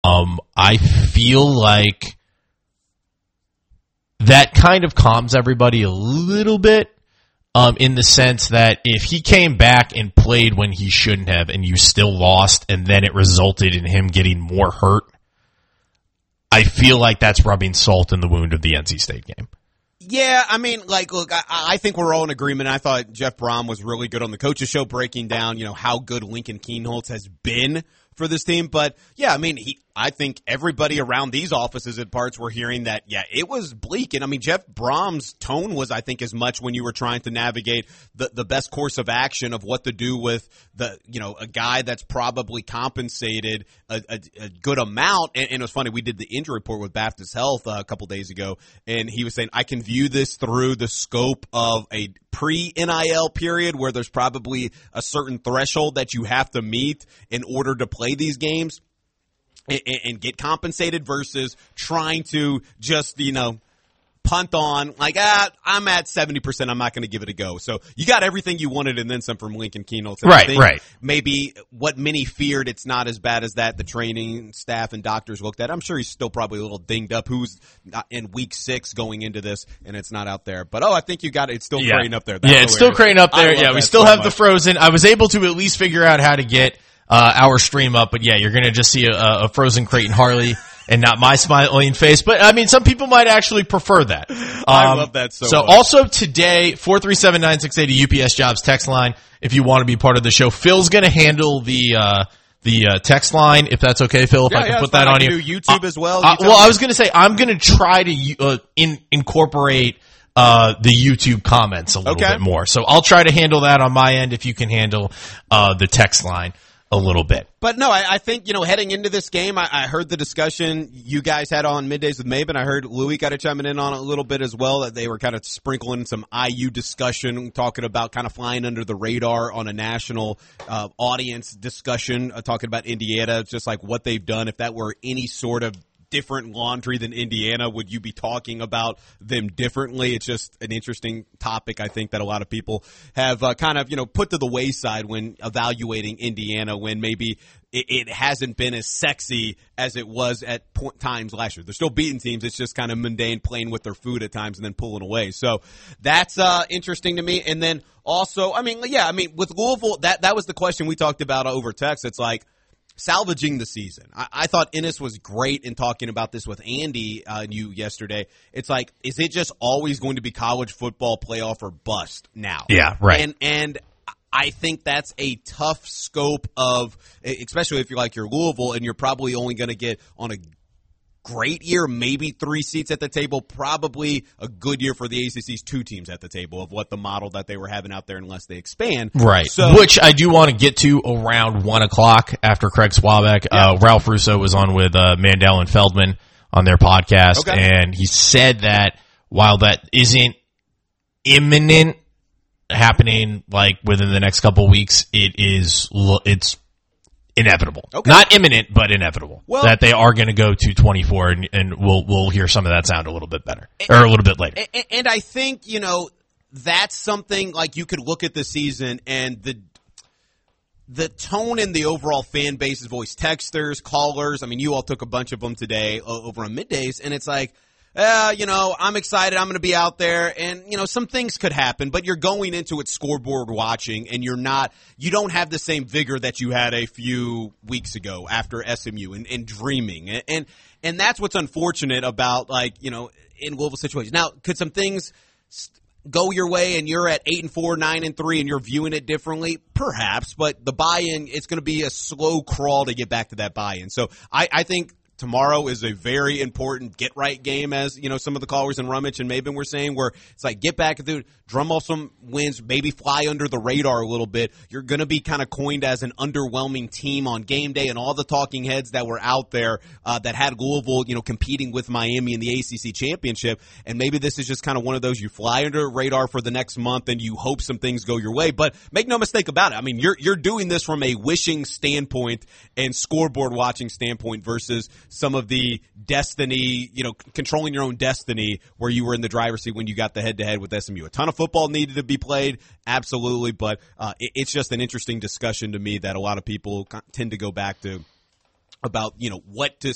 I feel like that kind of calms everybody a little bit, in the sense that if he came back and played when he shouldn't have and you still lost and then it resulted in him getting more hurt, I feel like that's rubbing salt in the wound of the NC State game. Yeah, I mean, like, look, I think we're all in agreement. I thought Jeff Brom was really good on the coaches show breaking down, how good Lincoln Kienholz has been for this team. But, yeah, I mean, I think everybody around these offices at Parts were hearing that, yeah, it was bleak. And, I mean, Jeff Brom's tone was, I think, as much when you were trying to navigate the best course of action of what to do with a guy that's probably compensated a good amount. And it was funny, we did the injury report with Baptist Health a couple days ago, and he was saying, I can view this through the scope of a pre-NIL period where there's probably a certain threshold that you have to meet in order to play these games and get compensated versus trying to just, punt on, like, I'm at 70%, I'm not going to give it a go. So you got everything you wanted and then some from Lincoln Kienholz. Right. Maybe what many feared, it's not as bad as that. The training staff and doctors looked at. I'm sure he's still probably a little dinged up. Who's in week 6 going into this, and it's not out there. But, I think you got it. It's still craning up there. That's it's still craning up there. Yeah, we still have the Frozen. I was able to at least figure out how to get our stream up. But, yeah, you're going to just see a Frozen Creighton Harley. And not my smiling face. But, I mean, some people might actually prefer that. I love that so much. So also today, 437-9680 UPS Jobs text line, if you want to be part of the show. Phil's going to handle the text line, if that's okay, Phil, if I can put that on you. Do YouTube as well? I was going to say, I'm going to try to incorporate the YouTube comments a little bit more. So I'll try to handle that on my end if you can handle the text line a little bit. But no, I think, heading into this game, I heard the discussion you guys had on Middays with Maben. I heard Louis got to chime in on it a little bit as well, that they were kind of sprinkling some IU discussion, talking about kind of flying under the radar on a national audience discussion, talking about Indiana, just like what they've done. If that were any sort of different laundry than Indiana, would you be talking about them differently? It's just an interesting topic, I think, that a lot of people have kind of, put to the wayside when evaluating Indiana, when maybe it hasn't been as sexy as it was at times last year. They're still beating teams. It's just kind of mundane, playing with their food at times and then pulling away. So that's interesting to me. And then also, with Louisville, that was the question we talked about over text. It's like, salvaging the season. I thought Ennis was great in talking about this with Andy and you yesterday. It's like, is it just always going to be college football playoff or bust now? Yeah, right. And I think that's a tough scope of, especially if you're like you're Louisville and you're probably only going to get on a great year, maybe 3 seats at the table, probably a good year for the ACC's 2 teams at the table of what the model that they were having out there unless they expand. Right. So, which I do want to get to around 1 o'clock after Craig Swabeck. Yeah. Ralph Russo was on with Mandel and Feldman on their podcast, and he said that while that isn't imminent, happening like within the next couple weeks, it's inevitable. Okay. Not imminent, but inevitable. Well, that they are going to go to 24, and we'll hear some of that sound a little bit better, or a little bit later. And I think, that's something like you could look at the season and the tone in the overall fan base is voice texters, callers. I mean, you all took a bunch of them today over on Middays, and it's like, I'm excited. I'm going to be out there, and, some things could happen, but you're going into it scoreboard watching, and you don't have the same vigor that you had a few weeks ago after SMU and dreaming. And that's what's unfortunate about, in Louisville situation. Now, could some things go your way and you're at 8-4, 9-3, and you're viewing it differently? Perhaps, but the buy-in, it's going to be a slow crawl to get back to that buy-in. So I think tomorrow is a very important get-right game, as, some of the callers in Rummage and Maben were saying, where it's like, get back, drum off some wins, maybe fly under the radar a little bit. You're going to be kind of coined as an underwhelming team on game day, and all the talking heads that were out there that had Louisville, competing with Miami in the ACC championship. And maybe this is just kind of one of those, you fly under the radar for the next month and you hope some things go your way. But make no mistake about it. I mean, you're doing this from a wishing standpoint and scoreboard watching standpoint versus some of the destiny, controlling your own destiny where you were in the driver's seat when you got the head-to-head with SMU. A ton of football needed to be played, absolutely, but it's just an interesting discussion to me that a lot of people tend to go back to about, what to